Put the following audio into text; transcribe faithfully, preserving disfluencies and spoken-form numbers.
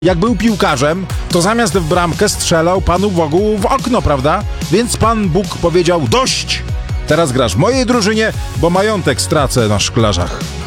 Jak był piłkarzem, to zamiast w bramkę strzelał Panu Bogu w okno, prawda? Więc Pan Bóg powiedział: dość! Teraz grasz w mojej drużynie, bo majątek stracę na szklarzach.